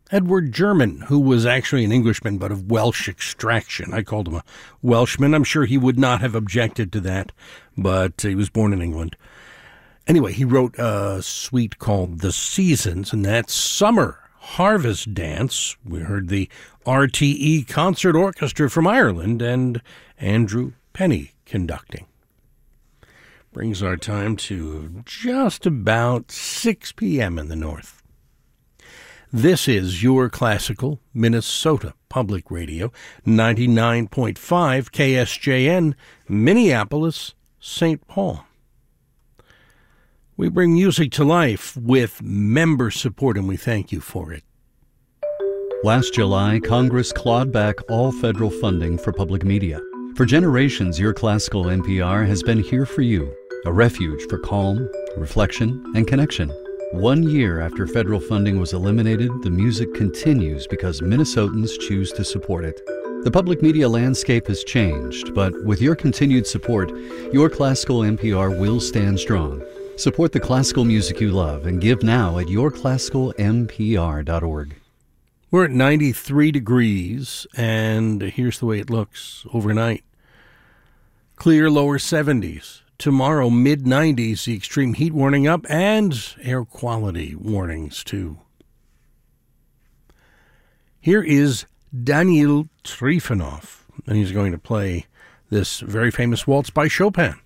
Edward German, who was actually an Englishman but of Welsh extraction. I called him a Welshman. I'm sure he would not have objected to that, but he was born in England. Anyway, he wrote a suite called The Seasons, and that's Summer Harvest Dance. We heard the RTE Concert Orchestra from Ireland and Andrew Penny conducting. Brings our time to just about 6 p.m. in the north. This is your classical Minnesota Public Radio, 99.5 KSJN, Minneapolis, St. Paul. We bring music to life with member support, and we thank you for it. Last July, Congress clawed back all federal funding for public media. For generations, Your Classical NPR has been here for you, a refuge for calm, reflection, and connection. 1 year after federal funding was eliminated, the music continues because Minnesotans choose to support it. The public media landscape has changed, but with your continued support, Your Classical NPR will stand strong. Support the classical music you love and give now at yourclassicalmpr.org. We're at 93 degrees, and here's the way it looks overnight. Clear lower 70s. Tomorrow, mid-90s, the extreme heat warning up, and air quality warnings, too. Here is Daniil Trifonov, and he's going to play this very famous waltz by Chopin.